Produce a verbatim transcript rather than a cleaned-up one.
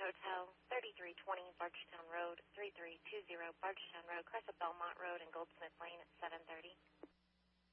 Hotel, thirty-three twenty Bargetown Road, three three two zero Bargetown Road, Crest of Belmont Road, and Goldsmith Lane at seven thirty.